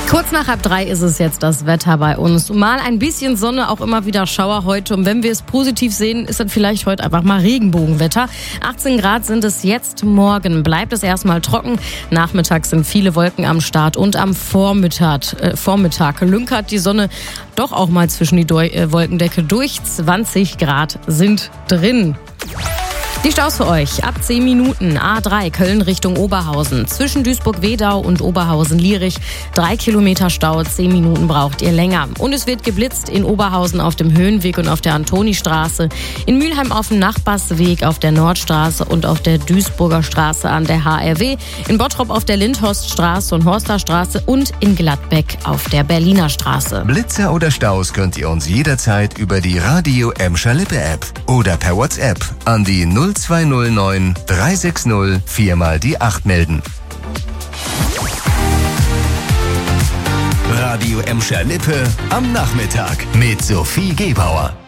Kurz nach 2:30 ist es jetzt das Wetter bei uns. Mal ein bisschen Sonne, auch immer wieder Schauer heute. Und wenn wir es positiv sehen, ist dann vielleicht heute einfach mal Regenbogenwetter. 18 Grad sind es jetzt. Morgen bleibt es erstmal trocken. Nachmittags sind viele Wolken am Start und am Vormittag lünkert die Sonne doch auch mal zwischen die Wolkendecke durch. 20 Grad sind drin. Die Staus für euch. Ab 10 Minuten. A3 Köln Richtung Oberhausen. Zwischen Duisburg-Wedau und Oberhausen-Lierich. 3 Kilometer Stau. 10 Minuten braucht ihr länger. Und es wird geblitzt in Oberhausen auf dem Höhenweg und auf der Antonistraße. In Mülheim auf dem Nachbarsweg auf der Nordstraße und auf der Duisburger Straße an der HRW. In Bottrop auf der Lindhorststraße und Horsterstraße und in Gladbeck auf der Berliner Straße. Blitzer oder Staus könnt ihr uns jederzeit über die Radio Emscher Lippe App oder per WhatsApp an die 0209 360 4 mal die 8 melden. Radio Emscher Lippe am Nachmittag mit Sophie Gebauer.